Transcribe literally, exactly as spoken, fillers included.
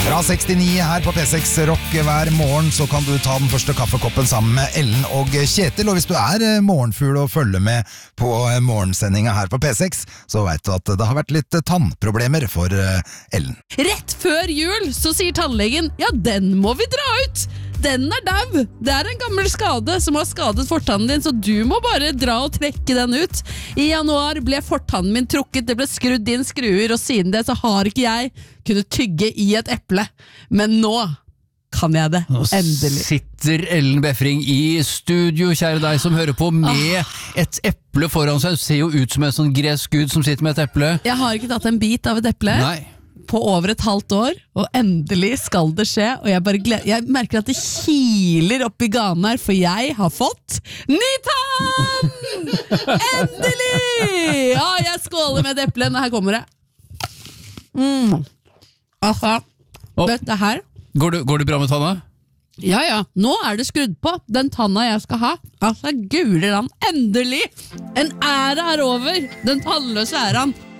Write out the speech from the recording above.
Fra sekstini her på P seks Rock hver morgen så kan du ta den første kaffekoppen sammen med Ellen og Kjetil. Og hvis du er morgenfugl og følger med på morgensendinga her på P seks, så vet du at det har vært litt tannproblemer for Ellen. Rett før jul så sier tannlegen, ja den må vi dra ut! Den er dau! Det er en gammel skade som har skadet fortannen din, så du må bare dra og trekke den ut. I januar ble fortannen min trukket, det ble skrudd inn skruer, og siden det så har ikke jeg kunnet tygge i et eple. Men nå kan jeg det, endelig. Nå sitter Ellen Befring i studio, kjære deg som hører på, med et eple foran seg. Det ser jo ut som en sånn gresk gud som sitter med et eple. Jeg har ikke tatt en bit av et eple. Nei. På over et halvt år, og endelig skal det skje, og jeg bare gleder, jeg merker at det kiler opp i ganen her, for jeg har fått ny tann! Endelig! Ja, jeg skåler med et eple, og her kommer det. Mm. Altså, oh. dette her. Går det, går det bra med tanna? Ja, ja, nå er det skrudd på, den tanna jeg skal ha. Altså, guler han, endelig! En æra er over, den tannløse æraen.